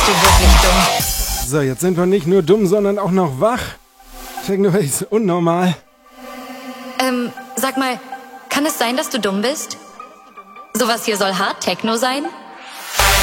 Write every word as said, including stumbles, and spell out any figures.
du wirklich dumm. So, jetzt sind wir nicht nur dumm, sondern auch noch wach. Techno ist unnormal. Ähm, sag mal, kann es sein, dass du dumm bist? Sowas hier soll hart Techno sein?